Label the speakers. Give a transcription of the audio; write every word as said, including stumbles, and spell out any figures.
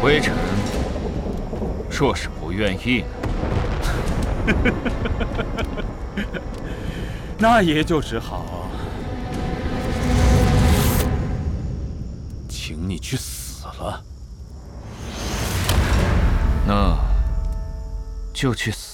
Speaker 1: 微臣若是不愿意呢？
Speaker 2: 那也就只好，请你去死了。
Speaker 1: 那就去死。